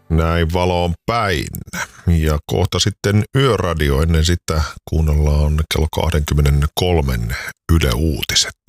Näin valoon päin. Ja kohta sitten Yöradio, ennen sitä kuunnellaan kello 23 Yle Uutiset.